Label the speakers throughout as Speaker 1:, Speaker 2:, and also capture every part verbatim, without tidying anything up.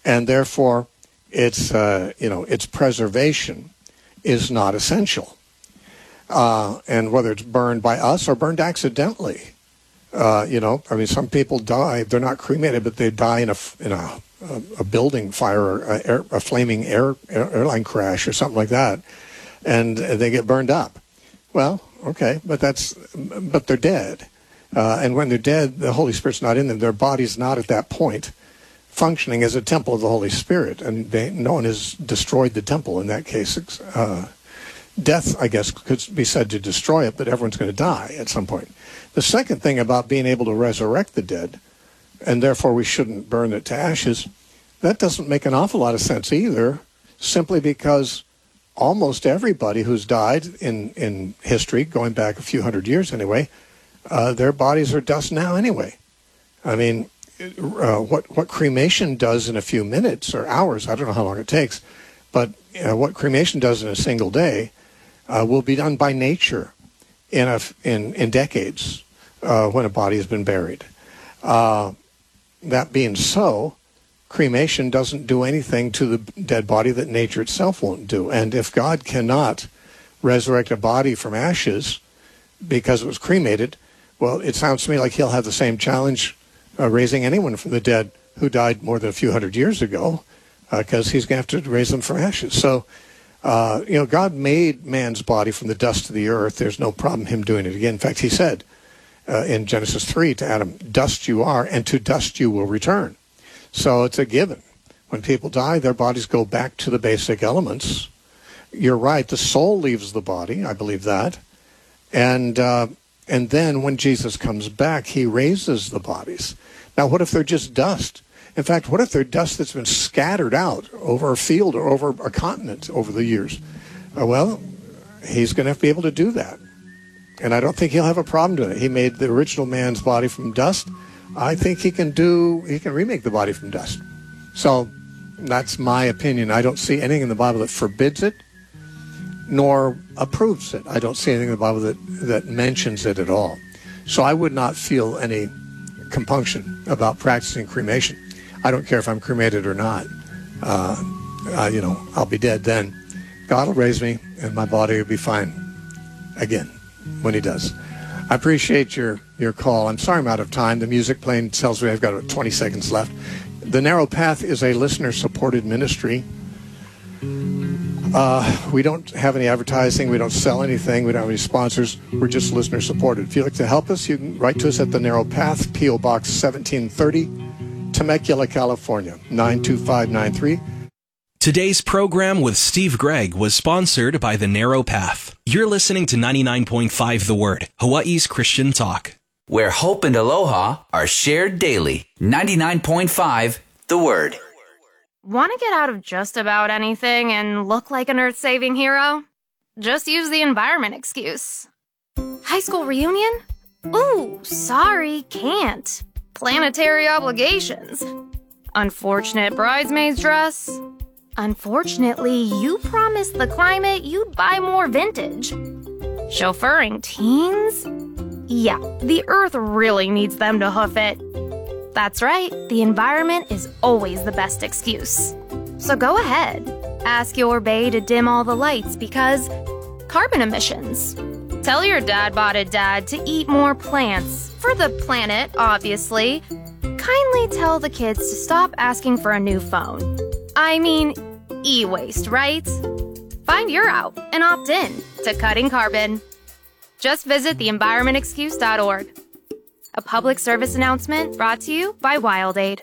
Speaker 1: and therefore its uh, you know its preservation is not essential. Uh, and whether it's burned by us or burned accidentally, uh, you know, I mean, some people die; they're not cremated, but they die in a in a a, a building fire, or a, air, a flaming air, air airline crash, or something like that, and they get burned up. Well, okay, but that's but they're dead, uh, and when they're dead, the Holy Spirit's not in them. Their body's not at that point functioning as a temple of the Holy Spirit, and they, no one has destroyed the temple in that case. Uh, Death, I guess, could be said to destroy it, but everyone's going to die at some point. The second thing about being able to resurrect the dead, and therefore we shouldn't burn it to ashes, that doesn't make an awful lot of sense either, simply because almost everybody who's died in, in history, going back a few hundred years anyway, uh, their bodies are dust now anyway. I mean, uh, what, what cremation does in a few minutes or hours, I don't know how long it takes, but uh, what cremation does in a single day, Uh, will be done by nature in a, in in decades uh, when a body has been buried. Uh, that being so, cremation doesn't do anything to the dead body that nature itself won't do. And if God cannot resurrect a body from ashes because it was cremated, well, it sounds to me like he'll have the same challenge uh, raising anyone from the dead who died more than a few hundred years ago, because uh, he's going to have to raise them from ashes. So, Uh, you know, God made man's body from the dust of the earth. There's no problem him doing it again. In fact, he said uh, in Genesis three to Adam, dust you are, and to dust you will return. So it's a given. When people die, their bodies go back to the basic elements. You're right, the soul leaves the body. I believe that. And, uh, and then when Jesus comes back, he raises the bodies. Now, what if they're just dust? In fact, what if they're dust that's been scattered out over a field or over a continent over the years? Uh, well, he's going to have to be able to do that. And I don't think he'll have a problem doing it. He made the original man's body from dust. I think he can do, he can remake the body from dust. So that's my opinion. I don't see anything in the Bible that forbids it, nor approves it. I don't see anything in the Bible that, that mentions it at all. So I would not feel any compunction about practicing cremation. I don't care if I'm cremated or not. Uh, uh, you know, I'll be dead then. God will raise me, and my body will be fine again when he does. I appreciate your, your call. I'm sorry I'm out of time. The music playing tells me I've got twenty seconds left. The Narrow Path is a listener-supported ministry. Uh, we don't have any advertising. We don't sell anything. We don't have any sponsors. We're just listener-supported. If you'd like to help us, you can write to us at The Narrow Path, P O Box seventeen thirty, Temecula, California, nine two five nine three.
Speaker 2: Today's program with Steve Gregg was sponsored by The Narrow Path. You're listening to ninety-nine point five The Word, Hawaii's Christian talk,
Speaker 3: where hope and aloha are shared daily. ninety-nine point five The Word.
Speaker 4: Want to get out of just about anything and look like an earth-saving hero? Just use the environment excuse. High school reunion? Ooh, sorry, can't. Planetary obligations. Unfortunate bridesmaid's dress. Unfortunately, you promised the climate you'd buy more vintage. Chauffeuring teens? Yeah, the earth really needs them to hoof it. That's right, the environment is always the best excuse. So go ahead, ask your bae to dim all the lights because carbon emissions. Tell your dad-botted dad to eat more plants, for the planet, obviously. Kindly tell the kids to stop asking for a new phone. I mean, e-waste, right? Find your out and opt in to cutting carbon. Just visit the environment excuse dot org. A public service announcement brought to you by WildAid.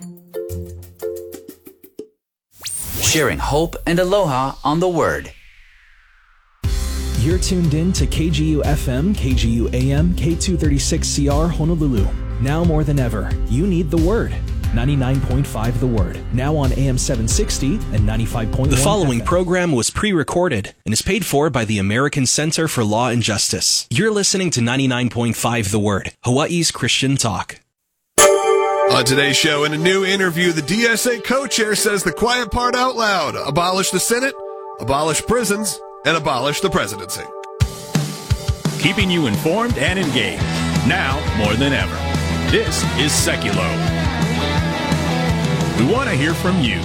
Speaker 3: Sharing hope and aloha on The Word.
Speaker 5: You're tuned in to K G U F M, K G U A M, K two thirty-six C R Honolulu. Now more than ever, you need The Word. ninety-nine point five The Word. Now on A M seven sixty and ninety-five point one.
Speaker 2: The following
Speaker 5: F M.
Speaker 2: program was pre-recorded and is paid for by the American Center for Law and Justice. You're listening to ninety-nine point five The Word, Hawaii's Christian talk.
Speaker 6: On today's show, in a new interview, the D S A co-chair says the quiet part out loud: abolish the Senate, abolish prisons, and abolish the presidency.
Speaker 7: Keeping you informed and engaged, now more than ever. This is Seculo. We want to hear from you.